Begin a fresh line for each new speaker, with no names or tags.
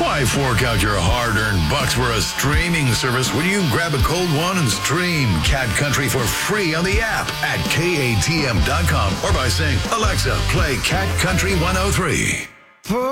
Why fork out your hard-earned bucks for a streaming service when you can grab a cold one and stream Cat Country for free on the app at KATM.com or by saying, Alexa, play Cat Country 103.